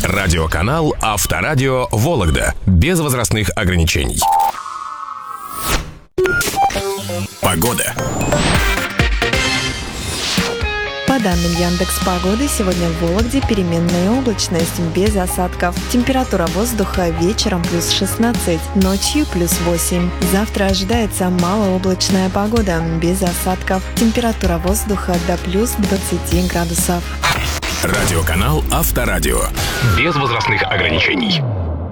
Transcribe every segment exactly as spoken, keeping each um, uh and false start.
Радиоканал Авторадио Вологда. Без возрастных ограничений. Погода. По данным Яндекс.Погоды, сегодня в Вологде переменная облачность, без осадков. Температура воздуха вечером плюс шестнадцать, ночью плюс восемь. Завтра ожидается малооблачная погода, без осадков. Температура воздуха до плюс двадцати градусов. Радиоканал Авторадио. Без возрастных ограничений.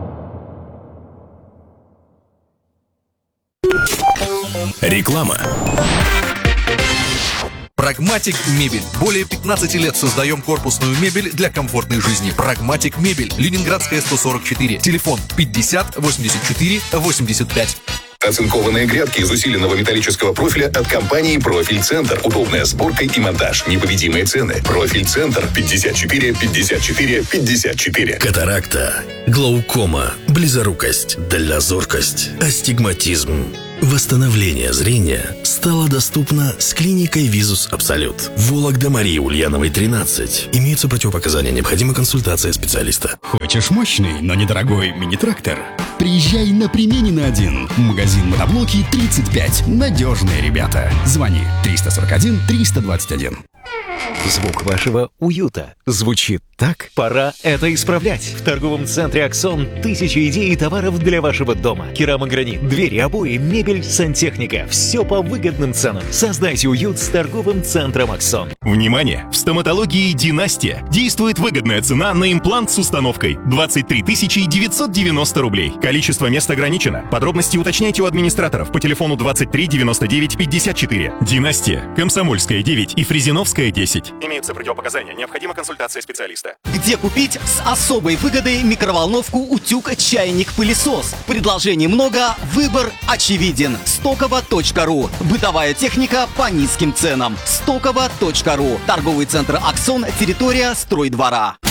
Реклама. Прагматик Мебель. Более пятнадцати лет создаем корпусную мебель для комфортной жизни. Прагматик Мебель. Ленинградская, сто сорок четыре. Телефон пятьдесят восемьдесят четыре восемьдесят пять. Оцинкованные грядки из усиленного металлического профиля от компании «Профиль Центр». Удобная сборка и монтаж. Непобедимые цены. «Профиль Центр» пятьдесят четыре пятьдесят четыре пятьдесят четыре. Катаракта, глаукома, близорукость, дальнозоркость, астигматизм. Восстановление зрения стало доступно с клиникой «Визус Абсолют». Вологда, Марии Ульяновой, тринадцать. Имеются противопоказания, необходима консультация специалиста. Хочешь мощный, но недорогой мини-трактор? Приезжай на Применина один. Магазин мотоблоки тридцать пять. Надежные ребята. Звони триста сорок один триста двадцать один. Звук вашего уюта звучит так? Пора это исправлять. В торговом центре «Аксон» тысячи идей и товаров для вашего дома. Керамогранит, двери, обои, мебель, сантехника. Все по выгодным ценам. Создайте уют с торговым центром «Аксон». Внимание! В стоматологии «Династия» действует выгодная цена на имплант с установкой двадцать три тысячи девятьсот девяносто рублей. Количество мест ограничено. Подробности уточняйте у администраторов по телефону двадцать три девяносто девять пятьдесят четыре. «Династия», Комсомольская, девять и Фрезеновская, десять. Имеются противопоказания. Необходима консультация специалиста. Где купить с особой выгодой микроволновку, утюг, чайник, пылесос? Предложений много, выбор очевиден. стоково точка ру. Бытовая техника по низким ценам. стоково точка ру. Торговый центр «Аксон», территория стройдвора.